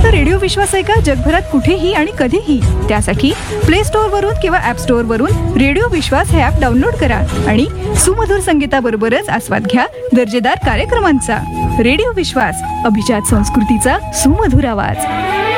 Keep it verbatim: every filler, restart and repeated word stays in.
फक्त रेडिओ विश्वास आहे का जगभरात कुठेही आणि कधीही? त्यासाठी प्ले स्टोअर वरून किंवा ऍप स्टोअर वरून रेडिओ विश्वास हे ऍप डाउनलोड करा आणि सुमधुर संगीताबरोबरच आस्वाद घ्या दर्जेदार कार्यक्रमांचा. रेडिओ विश्वास, अभिजात संस्कृतीचा सुमधुर आवाज.